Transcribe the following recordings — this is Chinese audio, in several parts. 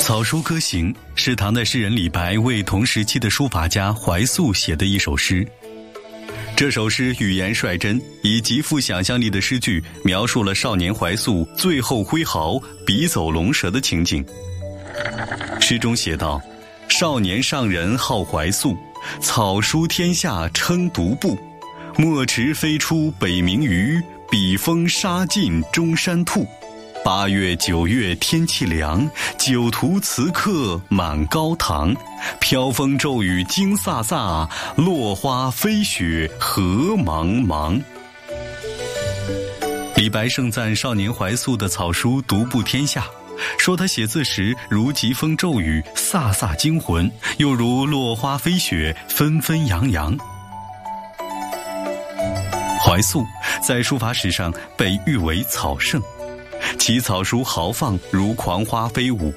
草书歌行是唐代诗人李白为同时期的书法家怀素写的一首诗。这首诗语言率真，以极富想象力的诗句描述了少年怀素最后挥毫笔走龙蛇的情景。诗中写道：少年上人好怀素，草书天下称独步。墨池飞出北冥鱼，笔锋杀尽中山兔。8月9月天气凉，酒徒词客满高堂。飘风骤雨惊飒飒，落花飞雪何茫茫。李白盛赞少年怀素的草书独步天下，说他写字时如疾风骤雨，飒飒惊魂，又如落花飞雪，纷纷扬扬。怀素在书法史上被誉为草圣，其草书豪放如狂花飞舞。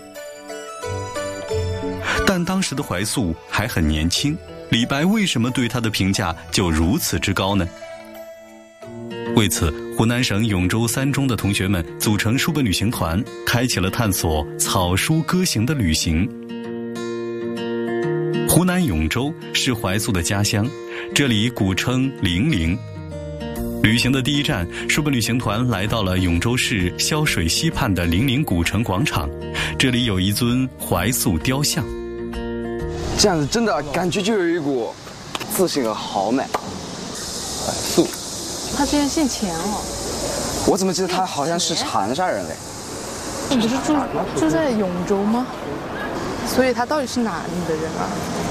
但当时的怀素还很年轻，李白为什么对他的评价就如此之高呢？为此，湖南省永州3中的同学们组成书本旅行团，开启了探索草书歌行的旅行。湖南永州是怀素的家乡，这里古称零陵。旅行的第一站，书本旅行团来到了永州市潇水西畔的零陵古城广场，这里有一尊怀素雕像。 这样子真的感觉就有一股自信和豪迈。怀素， 他之前姓钱哦。 我怎么记得他好像是长沙人嘞？ 你不是住在永州吗？所以他到底是哪里的人啊？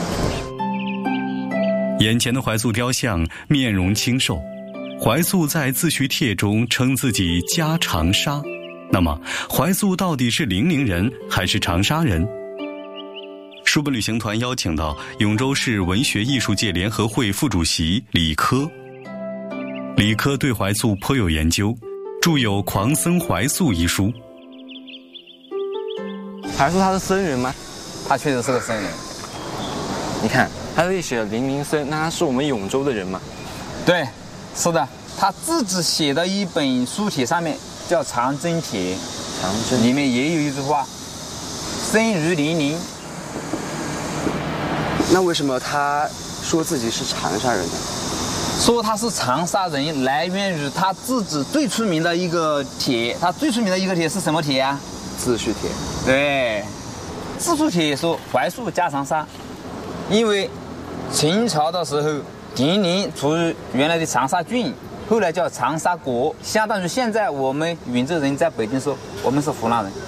眼前的怀素雕像面容清瘦，怀素在自序帖中称自己家长沙。那么怀素到底是零陵人还是长沙人？书本旅行团邀请到永州市文学艺术界联合会副主席李科。李科对怀素颇有研究，著有《狂僧怀素》一书。 还说他是僧人吗？ 他确实是个僧人。你看他这里写了零陵僧，那他是我们永州的人吗？ 对，是的，他自己写的一本书帖上面叫《长征帖》，里面也有一句话：生于零陵。 那为什么他说自己是长沙人呢？ 说他是长沙人，来源于他自己最出名的一个帖。他最出名的一个帖是什么帖啊？ 自序帖。 对，自序帖说怀素家长沙，因为秦朝的时候，零陵处于原来的长沙郡，后来叫长沙国，相当于现在我们永州人在北京说我们是湖南人。